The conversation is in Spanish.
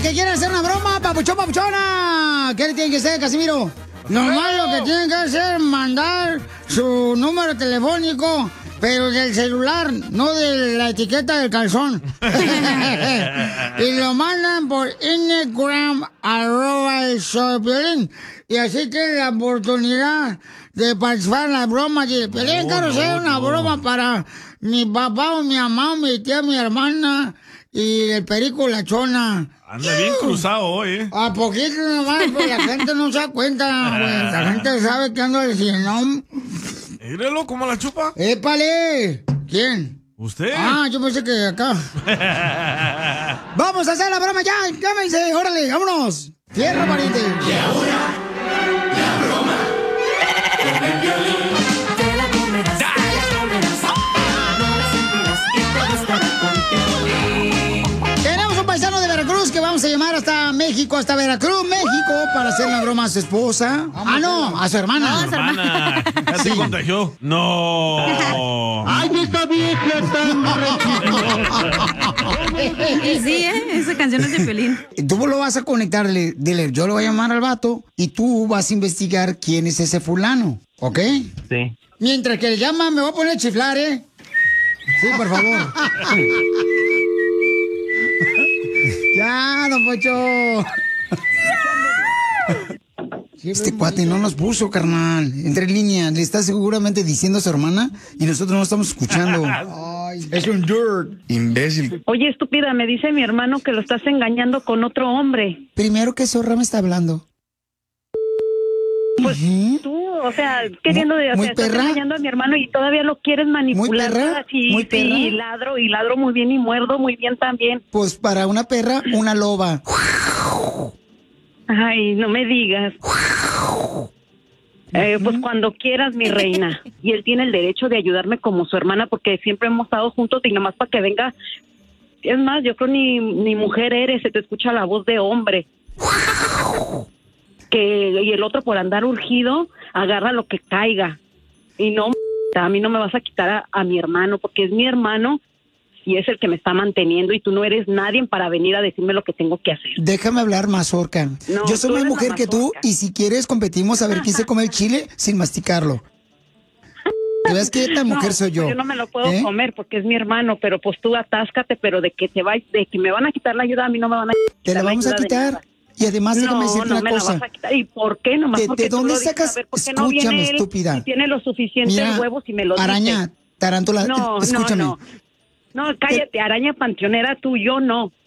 que quieren hacer una broma, papuchón, papuchona. ¿Qué le tienen que hacer, Casimiro? Nomás lo que tienen que hacer es mandar su número telefónico, pero del celular, no de la etiqueta del calzón. Y lo mandan por Instagram, @el_show_de_Piolín. Y así tienen la oportunidad de participar en las bromas. Y Piolín, quiero hacer una broma para mi papá o mi mamá, mi tía, mi hermana y el perico la chona. Anda bien cruzado hoy, ¿eh? A poquito nomás, pues la gente no se da cuenta, güey. La gente sabe que ando diciendo. Míralo, ¿cómo la chupa? ¡Épale! ¿Quién? ¿Usted? Ah, yo pensé que acá. ¡Vamos a hacer la broma ya! ¡Llámense! ¡Órale, vámonos! ¡Tierra, pariente! Y ahora, la broma con el Piolín. Te la comerás, te la comerás. No la sentirás y te gustará con Piolín. Tenemos un paisano de Veracruz que vamos a llamar hasta México, hasta Veracruz, México, para hacer la broma a su esposa. Ah, no, a su hermana. No, a su hermana. ¿Ya se contagió? No. ¡Ay, esta vieja tan Y sí, esa canción es de Piolín. Tú lo vas a conectar, dile, yo lo voy a llamar al vato y tú vas a investigar quién es ese fulano, ¿ok? Sí. Mientras que le llama, me voy a poner a chiflar, ¿eh? Sí, por favor. Ya, don Pocho. Este cuate no nos puso, carnal. Entre líneas, le está seguramente diciendo a su hermana y nosotros no estamos escuchando. Ay, es un dirt. Imbécil. Oye, estúpida, me dice mi hermano que lo estás engañando con otro hombre. Primero, ¿qué zorra me está hablando? Pues tú, o sea, queriendo de muy estás perra. engañando a mi hermano y todavía lo quieres manipular. Muy perra, Sí, muy perra. sí, y ladro muy bien y muerdo muy bien también. Pues para una perra, una loba. Ay, no me digas. Pues cuando quieras, mi reina. Y él tiene el derecho de ayudarme como su hermana porque siempre hemos estado juntos y nomás para que venga. Es más, yo creo ni mujer eres, se te escucha la voz de hombre. Y el otro por andar urgido, agarra lo que caiga. Y no, a mí no me vas a quitar a mi hermano porque es mi hermano y es el que me está manteniendo y tú no eres nadie para venir a decirme lo que tengo que hacer. Déjame hablar, mazorca. No, yo soy tú más eres mujer la que tú y si quieres competimos a ver quién se come el chile sin masticarlo. ¿Te ves qué tan mujer soy yo? Pues yo no me lo puedo comer porque es mi hermano, pero pues tú atáscate, pero de que me van a quitar la ayuda, a mí no me van a quitar. Te la vamos a quitar. Y además, déjame decirte una me cosa. La vas a quitar. ¿Y por qué? Nomás ¿De porque dónde tú lo dices. sacas? A ver, ¿por qué Escúchame, no viene él estúpida. y tiene los suficientes Mira, huevos y me lo araña, dice? tarántula, No, escúchame. No, cállate, araña panteonera tú, yo no.